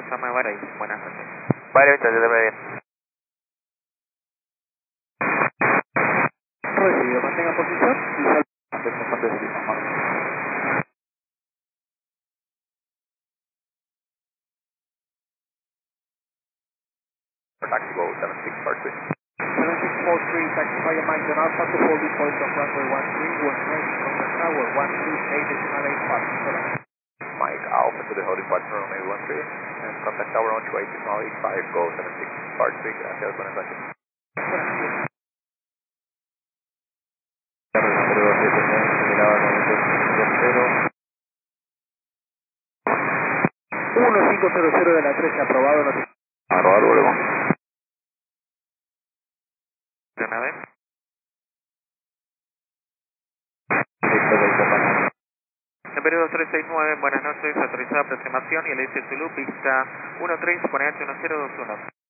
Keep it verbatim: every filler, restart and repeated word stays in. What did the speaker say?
Osama Baray. Buenas noches. Vale, muchachos, te veo bien. Recibido, mantenga posición y sal. Taxi go seven six four three. seven six four three, taxi via Mike Alpha to holding point of runway one three, one ready from the tower, one two eight decimal eight five. Mike Alpha to the holding point runway one three, and contact tower one two eight decimal eight five, go seven six four three, gracias, buenas noches. uno cinco cero cero de la trece, aprobado. No. Arroba luego. ¿De una vez? Número dos tres seis nueve, buenas noches, autorizada aproximación y el S Zulu, pista uno tres, pone H uno cero dos uno.